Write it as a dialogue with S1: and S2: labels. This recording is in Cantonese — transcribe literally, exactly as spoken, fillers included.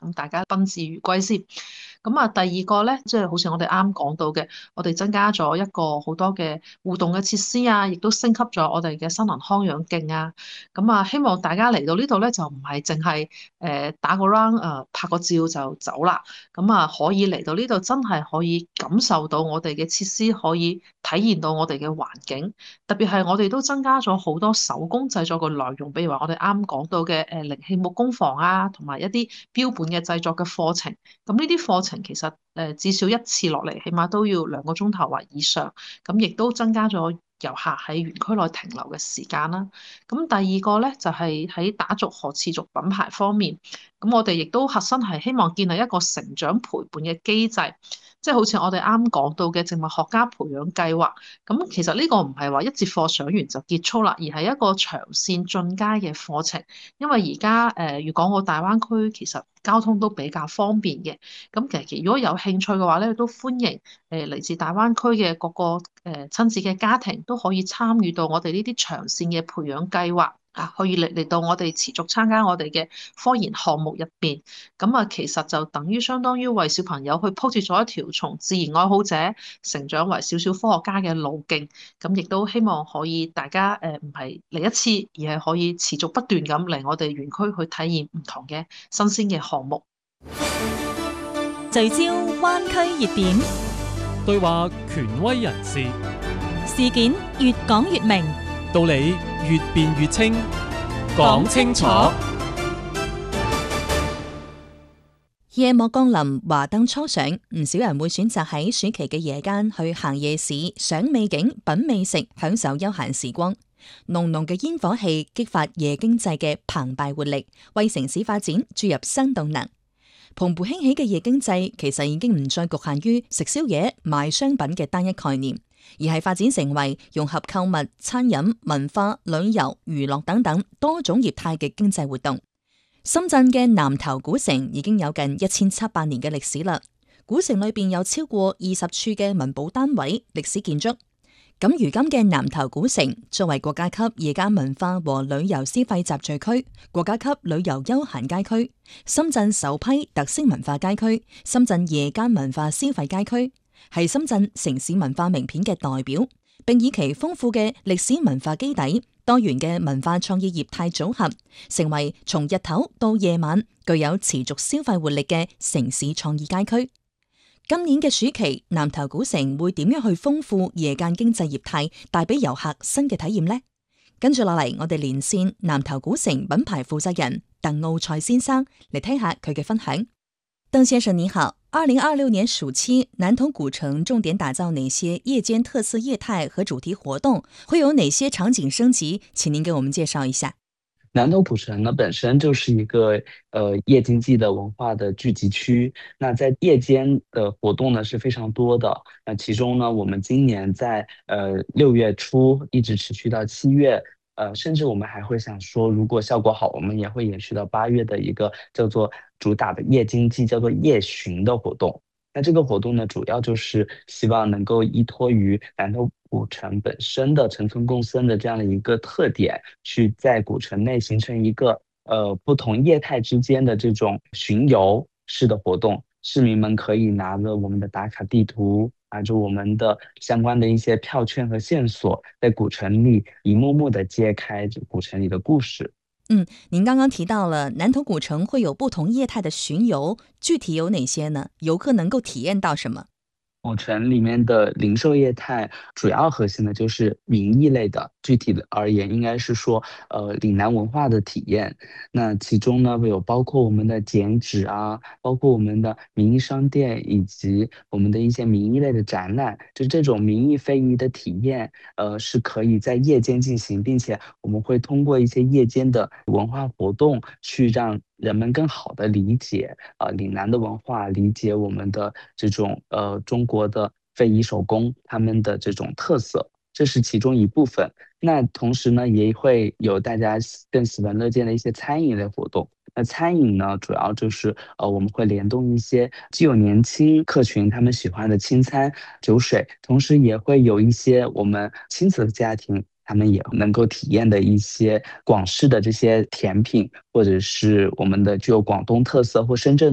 S1: 咁大家賓至如歸先。咁啊，第二個咧，即係好似我哋啱講到嘅，我哋增加咗一個好多嘅互動嘅設施啊，亦都升級咗我哋嘅新能康養徑啊。咁啊，希望大家嚟到呢度咧，就唔係淨係誒打個 round 誒拍個照就走啦。咁啊，可以嚟到呢度真係可以感受到我哋嘅設施，可以體驗到我哋嘅環境。特別係我哋都增加咗好多手工製作嘅內容，比如話我哋啱講到嘅誒靈氣木工房啊，同埋一啲標本嘅製作嘅課程。咁呢啲課程其實誒至少一次落嚟，起碼都要兩個鐘頭或以上。咁亦都增加咗遊客喺園區內停留嘅時間啦。咁第二個咧就係喺打造可持續品牌方面，咁我哋亦都核心係希望建立一個成長陪伴嘅機制。即係好似我哋啱講到嘅植物學家培養計劃，咁其實呢個唔係話一節課上完就結束啦，而係一個長線進階嘅課程。因為而家誒粵港澳大灣區其實交通都比較方便嘅，咁其實如果有興趣嘅話咧，都歡迎誒嚟自大灣區嘅各個誒親子嘅家庭都可以參與到我哋呢啲長線嘅培養計劃。啊，可以嚟嚟到我哋持續參加我哋嘅科研項目入邊，咁啊，其實就等於相當於為小朋友去鋪設咗一條從自然愛好者成長為小小科學家嘅路徑。咁亦都希望可以大家誒唔係嚟一次，而係可以持續不斷咁嚟我哋園區去體驗唔同嘅新鮮嘅項目。
S2: 聚焦灣區熱點，
S3: 對話權威人士，
S2: 事件越講越明，
S3: 道理越辯越清，講清楚。
S2: 夜幕降臨，華燈初上，唔少人會選擇喺暑期嘅夜間去行夜市、賞美景、品美食，享受休閒時光。濃濃嘅煙火氣激發夜經濟嘅澎湃活力，為城市發展注入新動能。蓬勃興起嘅夜經濟其實已經唔再局限於食宵夜、賣商品嘅單一概念，而係發展成為融合購物、餐飲、文化、旅遊、娛樂等等多種業態嘅經濟活動。深圳嘅南頭古城已經有近一千七百年嘅歷史啦。古城裏邊有超過二十處嘅文保單位、歷史建築。咁如今嘅南頭古城作為國家級夜間文化和旅遊消費集聚區、國家級旅遊休閒街區、深圳首批特色文化街區、深圳夜間文化消費街區，係深圳城市文化名片嘅代表，並以其豐富嘅歷史文化基底、多元嘅文化創意業態組合，成為從日頭到夜晚具有持續消費活力嘅城市創意街區。今年嘅暑期，南頭古城會點樣去豐富夜間經濟業態，帶俾遊客新嘅體驗呢？跟住落嚟，我哋連線南頭古城品牌負責人鄧奧賽先生嚟聽下佢嘅分享。鄧先生你好，二零二六年暑期，南頭古城重點打造哪些夜間特色業態和主題活動？會有哪些場景升級？請您給我們介紹一下。
S4: 南頭古城呢本身就是一個呃夜經濟的文化的聚集區，那在夜間的活動呢是非常多的。那其中呢，我們今年在呃六月初一直持續到七月，呃甚至我們還會想說，如果效果好，我們也會延續到八月的一個叫做主打的夜經濟，叫做夜巡的活動。那這個活動呢，主要就是希望能夠依託於南頭古城本身的城村共生的這樣的一個特點，去在古城內形成一個呃不同業態之間的這種巡遊式的活動。市民們可以拿着我們的打卡地圖，拿着我們的相關的一些票券和線索，在古城裏一幕幕的揭開古城裏的故事。
S2: 嗯，您剛剛提到了南頭古城會有不同業態的巡遊，具體有哪些呢？遊客能夠體驗到什麼？
S4: 古城裏面的零售業態主要核心的就是名義類的，具體的而言應該是說呃嶺南文化的體驗。那其中呢會有包括我們的剪紙啊，包括我們的名義商店，以及我們的一些名義類的展覽。就這種名義非遺的體驗呃是可以在夜間進行，並且我們會通過一些夜間的文化活動去讓人們更好的理解呃嶺南的文化，理解我們的這種呃中國的非遺手工他們的這種特色，這是其中一部分。那同時呢也會有大家更喜聞樂見的一些餐飲類活動。那餐飲呢主要就是呃我們會聯動一些既有年輕客群他們喜歡的清餐酒水，同時也會有一些我們親子的家庭他們也能夠體驗的一些廣式的這些甜品，或者是我們的具有廣東特色或深圳